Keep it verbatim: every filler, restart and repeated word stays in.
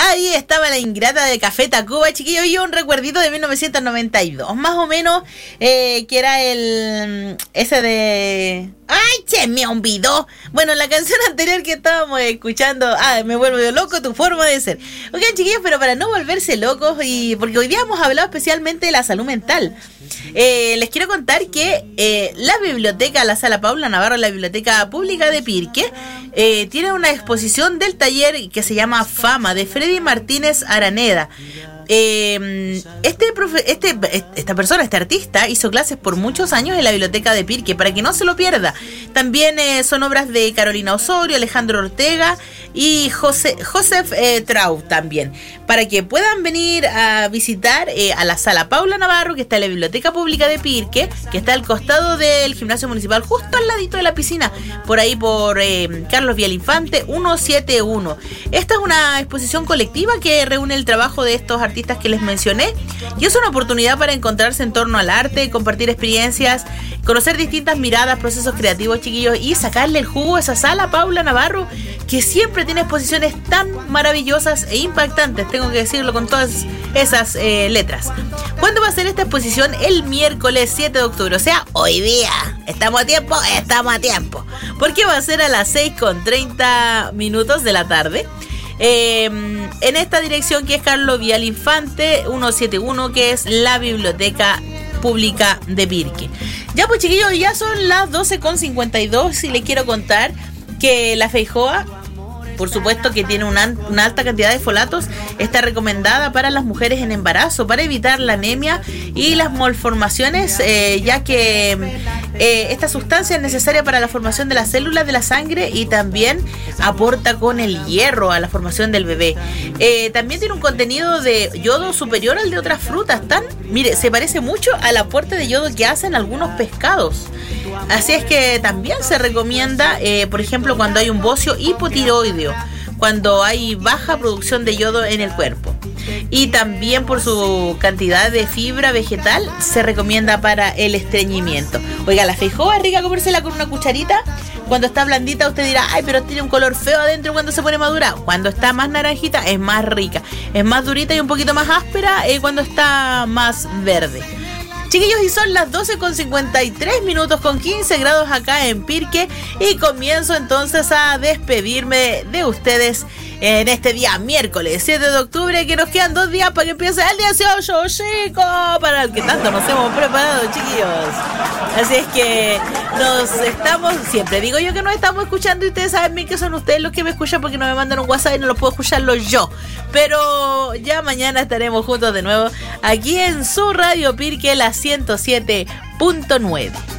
Ahí estaba la ingrata de Café Tacuba, chiquillos, y un recuerdito de mil novecientos noventa y dos, más o menos, eh, que era el... ese de... ¡Ay, che, me olvidó! Bueno, la canción anterior que estábamos escuchando, ah, me vuelvo loco tu forma de ser. Ok, chiquillos, pero para no volverse locos, y porque hoy día hemos hablado especialmente de la salud mental, eh, les quiero contar que eh, la biblioteca, la Sala Paula Navarro, la Biblioteca Pública de Pirque, eh, tiene una exposición del taller que se llama Fama, de Freddy Martínez Araneda. Eh, este, profe, este esta persona, este artista, hizo clases por muchos años en la biblioteca de Pirque, para que no se lo pierda. También eh, son obras de Carolina Osorio, Alejandro Ortega y José, Joseph eh, Trau también, para que puedan venir a visitar eh, a la Sala Paula Navarro, que está en la Biblioteca Pública de Pirque, que está al costado del gimnasio municipal, justo al ladito de la piscina, por ahí por eh, Carlos Vielinfante ciento setenta y uno. Esta es una exposición colectiva que reúne el trabajo de estos artistas que les mencioné, y es una oportunidad para encontrarse en torno al arte, compartir experiencias, conocer distintas miradas, procesos creativos, chiquillos, y sacarle el jugo a esa Sala Paula Navarro, que siempre tiene exposiciones tan maravillosas e impactantes, tengo que decirlo con todas esas eh, letras. ¿Cuándo va a ser esta exposición? El miércoles siete de octubre, o sea, hoy día. ¿Estamos a tiempo? Estamos a tiempo, porque va a ser a las seis con treinta minutos de la tarde. Eh, en esta dirección, que es Carlos Vielinfante ciento setenta y uno, que es la Biblioteca Pública de Pirque. Ya pues, chiquillos, ya son las doce con cincuenta y dos y les quiero contar que la Feijoa, por supuesto que tiene una, una alta cantidad de folatos, está recomendada para las mujeres en embarazo, para evitar la anemia y las malformaciones, eh, ya que eh, esta sustancia es necesaria para la formación de las células de la sangre y también aporta con el hierro a la formación del bebé. Eh, también tiene un contenido de yodo superior al de otras frutas, tan, mire, se parece mucho al aporte de yodo que hacen algunos pescados. Así es que también se recomienda, eh, por ejemplo, cuando hay un bocio hipotiroideo, cuando hay baja producción de yodo en el cuerpo. Y también por su cantidad de fibra vegetal se recomienda para el estreñimiento. Oiga, la feijoa es rica comérsela con una cucharita. Cuando está blandita usted dirá, ay, pero tiene un color feo adentro cuando se pone madura. Cuando está más naranjita es más rica. Es más durita y un poquito más áspera eh, cuando está más verde. Chiquillos, y son las doce con cincuenta y tres minutos con quince grados acá en Pirque, y comienzo entonces a despedirme de ustedes en este día miércoles siete de octubre, que nos quedan dos días para que empiece el dieciocho, chicos, para el que tanto nos hemos preparado, chiquillos. Así es que nos estamos, siempre digo yo que nos estamos escuchando, y ustedes saben bien que son ustedes los que me escuchan, porque no me mandan un WhatsApp y no los puedo escucharlo yo. Pero ya mañana estaremos juntos de nuevo aquí en su Radio Pirque, la ciento siete punto nueve.